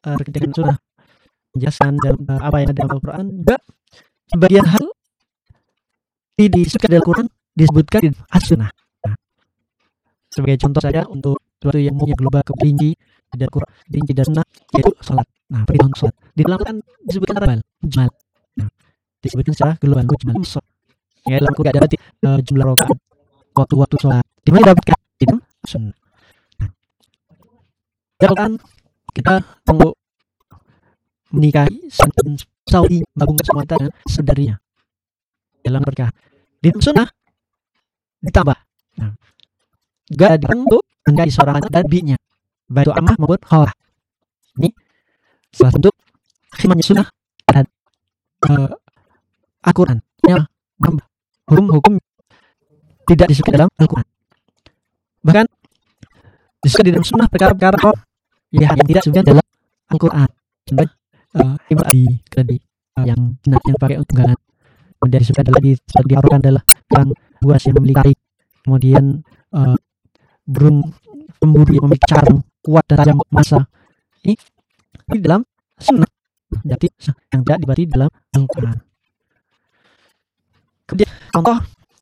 terkait dengan sunnah, menjelaskan dalam apa yang ada dalam Al-Quran. Juga sebagian hal disebutkan dalam Al-Quran disebutkan di as-sunnah. Nah, sebagai contoh saja untuk sesuatu yang umum yang global keperinci dan Quran rinci dan sunnah, yaitu sholat. Nah, perintah untuk sholat di dalam Quran disebutkan mujmal. Nah, disebutkan secara global mujmal. Ya, dalam Quran ada jumlah rakaat, waktu sholat. Di mana dapatkan? Di dalam sunnah. Nah, dalam kita perlu menikahi saudi menggabungkan semua antara saudarinya dalam berkah. Di dalam sunnah ditambah. Nah, juga untuk menikahi seorang anak dan bibinya, baik itu amah maupun khalah. Ini salah bentuk khidmatnya sunnah terhadap Al-Quran. Ya, hukum-hukum tidak disebut dalam Al-Quran. Bahkan disebut di dalam sunnah perkara-perkara yang tidak disebutkan dalam Al-Quran. Contoh ibadah di yang pakai untuk tunggangan. Kemudian disebutkan adalah diharukan adalah perang buas yang memiliki tarik. Kemudian burung pemburu yang memiliki carang kuat dan tajam masa. Ini di dalam sunnah. Jadi yang tidak dibati dalam Al-Quran. Kemudian contoh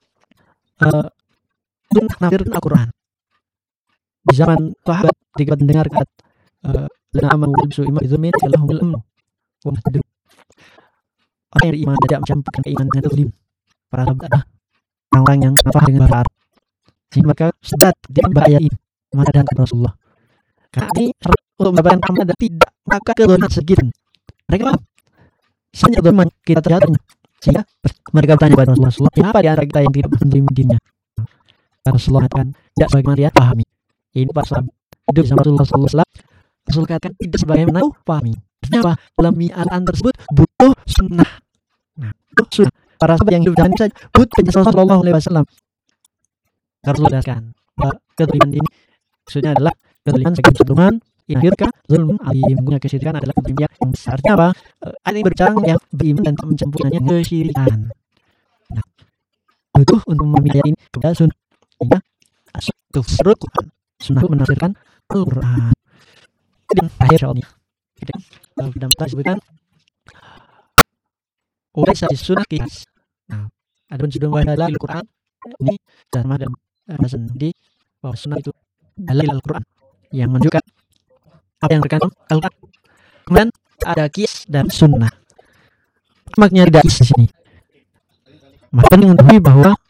sunnah nafsirkan Al-Quran. Di zaman sahabat ketika mendengar kata lana amanu walbisu imam izumin kalahumul amnu wa mahtadu. Orang yang beriman tidak mencampurkan keimanan dengan kezlim. Para sahabat adalah orang-orang yang nafah dengan bahasa Arab, sehingga mereka sedat dengan bahaya ini mengatakan kepada Rasulullah, karena ini untuk mendapatkan rahmat dan tidak maka kedoliman sedikit. Mereka hanya kedoliman kita terjatuhnya, sehingga mereka bertanya kepada Rasulullah, siapa di antara kita yang tidak menzalimi dirinya? Rasulullah mengatakan, tidak sebagaimana dia pahami. Ini para sahabat hidup bersama Rasulullah SAW. Rasul katakan tidak sebagaimana pahami. Kenapa? Dalam mi'atan tersebut butuh sunnah. Nah, butuh sunnah. Para sahabat yang hidup dalam saja butuh penjelasan Sallallahu Alaihi Wasallam. Rasulullah jelaskan bahwa kezaliman ini maksudnya adalah kezaliman sebagai kezaliman akhirkan zulm alim. Menggunakan kesyirikan adalah kezaliman yang besar. Artinya apa? Ada yang berbicara yang beriman dan mencampurkannya kesyirikan. Nah, butuh untuk memilih ini kepada sunnah. Sehingga tafsirul Quran, sunnah menafsirkan Al-Quran. Dan akhir ini kita disebutkan Ulaysa sunnah qiyas. Nah, ada pun sudah adalah Al-Quran ini sama dalam bahasan di bahwa sunnah itu dalil Al-Quran yang menunjukkan apa yang terkandung Al-Quran. Kemudian ada qiyas dan sunnah. Maknanya tidak qiyas di sini. Maka penting untuk bahwa